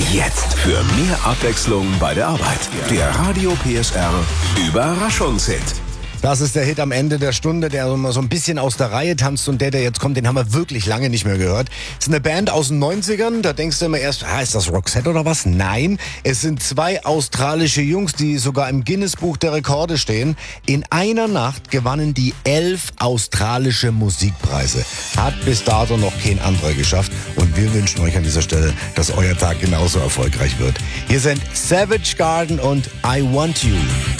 Jetzt für mehr Abwechslung bei der Arbeit. Der Radio PSR Überraschungshit. Das ist der Hit am Ende der Stunde, der immer so ein bisschen aus der Reihe tanzt, und der jetzt kommt, den haben wir wirklich lange nicht mehr gehört. Es ist eine Band aus den 90ern, da denkst du immer erst, ist das Roxette oder was? Nein, es sind zwei australische Jungs, die sogar im Guinness-Buch der Rekorde stehen. In einer Nacht gewannen die 11 australische Musikpreise. Hat bis dato noch kein anderer geschafft, und wir wünschen euch an dieser Stelle, dass euer Tag genauso erfolgreich wird. Hier sind Savage Garden und I Want You.